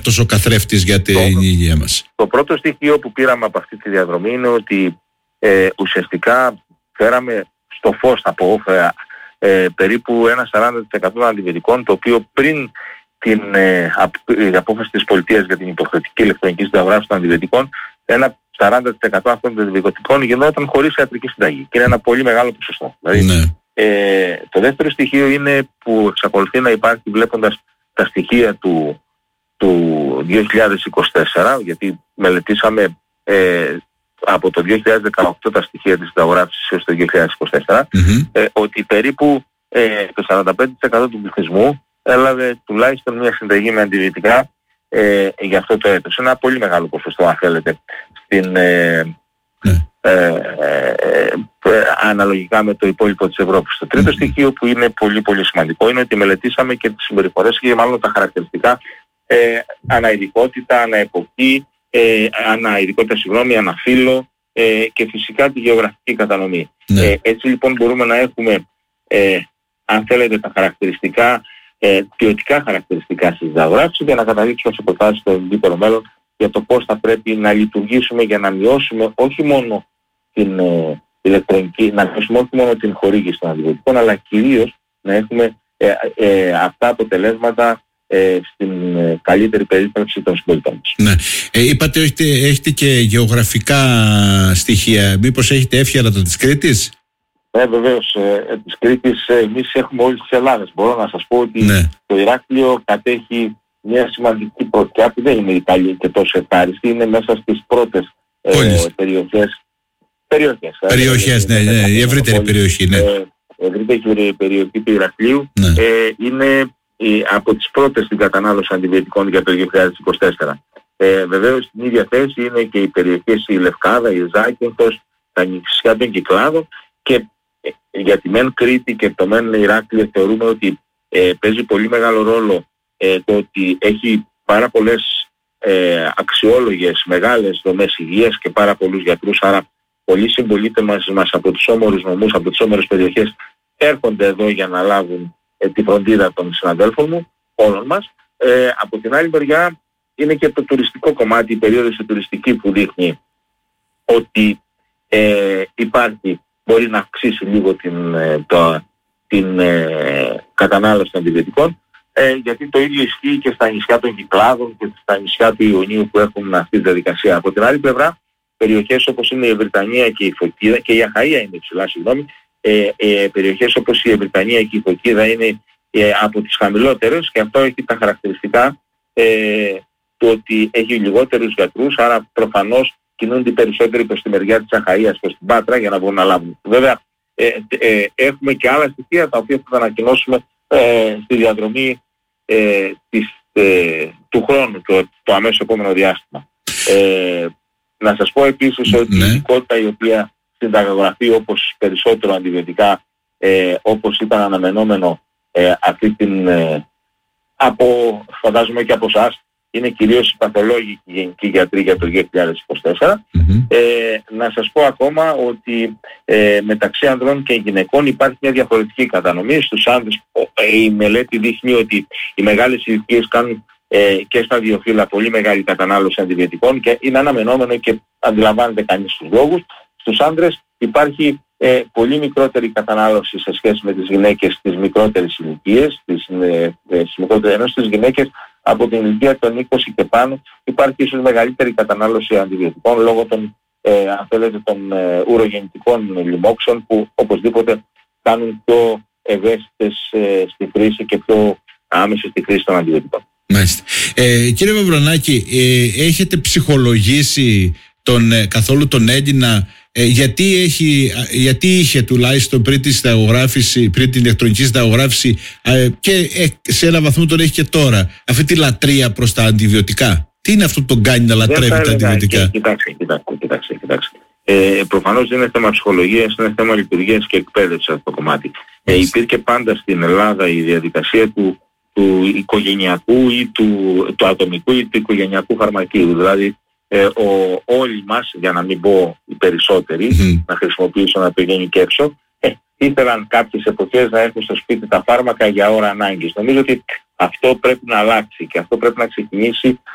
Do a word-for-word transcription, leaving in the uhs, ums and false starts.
αυτός ο καθρέφτης για την το, υγεία μας. Το πρώτο στοιχείο που πήραμε από αυτή τη διαδρομή είναι ότι ε, ουσιαστικά φέραμε στο φως, θα πω, ε, περίπου ένα σαράντα τοις εκατό των αντιβιωτικών, το οποίο πριν την ε, απόφαση της πολιτείας για την υποχρεωτική ηλεκτρονική συνταγογράφηση των αντιβιωτικών, ένα σαράντα τοις εκατό αυτών των αντιβιωτικών γινόταν χωρίς ιατρική συνταγή. Και είναι ένα πολύ μεγάλο ποσοστό. Δηλαδή, ναι. ε, το δεύτερο στοιχείο είναι που εξακολουθεί να υπάρχει βλέποντας τα στοιχεία του, του δύο χιλιάδες είκοσι τέσσερα, γιατί μελετήσαμε ε, από το δύο χιλιάδες δεκαοκτώ τα στοιχεία της συνταγογράφησης έως το δύο χιλιάδες είκοσι τέσσερα, mm-hmm. ε, ότι περίπου ε, το σαράντα πέντε τοις εκατό του πληθυσμού έλαβε τουλάχιστον μια συνταγή με αντιβιωτικά ε, για αυτό το έτος. Ένα πολύ μεγάλο ποσοστό, αν θέλετε, στην, ε, mm. ε, ε, ε, αναλογικά με το υπόλοιπο της Ευρώπης. Το τρίτο mm. στοιχείο που είναι πολύ πολύ σημαντικό είναι ότι μελετήσαμε και τις συμπεριφορές και μάλλον τα χαρακτηριστικά ε, αναειδικότητα, αναεποχή, ε, αναειδικότητα, συγγνώμη, αναφύλο ε, και φυσικά τη γεωγραφική κατανομή. Mm. Ε, έτσι λοιπόν μπορούμε να έχουμε, ε, αν θέλετε, τα χαρακτηριστικά, ε, ποιοτικά χαρακτηριστικά στις συνταγογράφησεις για να καταλήξουμε σε προτάσεις στο ευρύτερο μέλλον για το πώς θα πρέπει να λειτουργήσουμε για να μειώσουμε όχι μόνο την ε, ηλεκτρονική, να μειώσουμε όχι μόνο την χορήγηση των αντιβιωτικών, αλλά κυρίως να έχουμε ε, ε, αυτά αποτελέσματα ε, στην ε, καλύτερη περίπτωση των συμπολιτών μας. Ναι. Ε, είπατε έχετε, έχετε και γεωγραφικά στοιχεία. Μήπως έχετε εύχερα της Κρήτης? Ναι, βεβαίως. Ε, της Κρήτης ε, εμείς έχουμε όλες τις Ελλάδες. Μπορώ να σας πω ότι ναι. το Ηράκλειο κατέχει μια σημαντική πρωτιά που δεν είναι η καλή και τόσο ευχάριστη. Είναι μέσα στις πρώτες ε, περιοχές. Περιοχές, περιοχές ναι, ναι, η ευρύτερη περιοχή. Ναι. Ε, η ευρύτερη περιοχή του Ηρακλείου ναι. ε, είναι ε, από τις πρώτες στην κατανάλωση αντιβιωτικών για το δύο χιλιάδες είκοσι τέσσερα. Ε, βεβαίως στην ίδια θέση είναι και οι περιοχές η Λευκάδα, η Ζάκυνθος, τα νησιά των Κυκλάδων και ε, για τη μεν Κρήτη και το μεν Ηράκλειο θεωρούμε ότι ε, παίζει πολύ μεγάλο ρόλο ε, το ότι έχει πάρα πολλές ε, αξιόλογες μεγάλες δομές υγείας και πάρα πολλούς γιατρούς, άρα πολλοί συμπολίτες μας, μας από τους όμορους νομούς, από τις όμορες περιοχές έρχονται εδώ για να λάβουν ε, τη φροντίδα των συναδέλφων μου, όλων μας. Ε, από την άλλη μεριά είναι και το τουριστικό κομμάτι, η περίοδος τουριστική που δείχνει ότι ε, υπάρχει, μπορεί να αυξήσει λίγο την, ε, το, την ε, κατανάλωση των αντιβιωτικών, ε, γιατί το ίδιο ισχύει και στα νησιά των Κυκλάδων και στα νησιά του Ιωνίου που έχουν αυτή τη διαδικασία. Από την άλλη πλευρά, περιοχές όπως είναι η Βρυτανία και η Φωκίδα, και η Αχαΐα είναι ψηλά, συγγνώμη, ε, ε, περιοχές όπως η Βρυτανία και η Φωκίδα είναι ε, από τις χαμηλότερες και αυτό έχει τα χαρακτηριστικά ε, του ότι έχει λιγότερους γιατρούς, άρα προφανώς κινούνται οι περισσότεροι προς τη μεριά της Αχαΐας, προς την Πάτρα για να μπορούν να λάβουν. Βέβαια ε, ε, έχουμε και άλλα στοιχεία τα οποία θα ανακοινώσουμε ε, στη διαδρομή ε, της, ε, του χρόνου, το, το αμέσως επόμενο διάστημα. Ε, Να σας πω επίσης ότι ναι. η ειδικότητα η οποία συνταγογραφεί όπως περισσότερο αντιβιωτικά ε, όπως ήταν αναμενόμενο ε, αυτή την ε, από, φαντάζομαι και από εσάς, είναι κυρίως οι παθολόγοι και οι γενικοί γιατροί για το δύο χιλιάδες είκοσι τέσσερα. Mm-hmm. Ε, να σας πω ακόμα ότι ε, μεταξύ ανδρών και γυναικών υπάρχει μια διαφορετική κατανομή. Στους άνδρες ε, η μελέτη δείχνει ότι οι μεγάλες ηλικίες κάνουν Ε, και στα δύο φύλλα πολύ μεγάλη κατανάλωση αντιβιωτικών και είναι αναμενόμενο και αντιλαμβάνεται κανείς τους λόγους. Στους άντρες υπάρχει ε, πολύ μικρότερη κατανάλωση σε σχέση με τις γυναίκες στις μικρότερες ηλικίες, στις, ε, στις μικρότερες, ενώ στις γυναίκες από την ηλικία των είκοσι και πάνω υπάρχει ίσως μεγαλύτερη κατανάλωση αντιβιωτικών λόγω των, ε, αν θέλετε, των ε, ουρογεννητικών λοιμόξεων που οπωσδήποτε κάνουν πιο ευαίσθητες ε, στη χρήση και πιο άμεσες στη χρήση των αντιβιωτικών. Μάλιστα. Ε, κύριε Βαβρονάκη, ε, έχετε ψυχολογήσει τον, ε, καθόλου τον Έλληνα ε, γιατί, έχει, γιατί είχε τουλάχιστον πριν τη συνταγογράφηση, πριν την ηλεκτρονική συνταγογράφηση ε, και ε, σε ένα βαθμό τον έχει και τώρα αυτή τη λατρεία προς τα αντιβιωτικά? Τι είναι αυτό που τον κάνει να λατρεύει τα αντιβιωτικά? Κοιτάξτε, κοιτάξτε, κοιτάξτε, κοιτάξτε. Ε, προφανώς δεν είναι θέμα ψυχολογίας, είναι θέμα λειτουργίας και εκπαίδευσης αυτό το κομμάτι. Ε, υπήρχε πάντα στην Ελλάδα η διαδικασία του του οικογενειακού ή του, του ατομικού ή του οικογενειακού φαρμακείου. Δηλαδή ε, ο, όλοι μας, για να μην πω οι περισσότεροι, mm-hmm. να χρησιμοποιήσω να το γενικεύσω, ε, ήθελαν κάποιες εποχές να έχουν στο σπίτι τα φάρμακα για ώρα ανάγκης. Νομίζω ότι αυτό πρέπει να αλλάξει και αυτό πρέπει να ξεκινήσει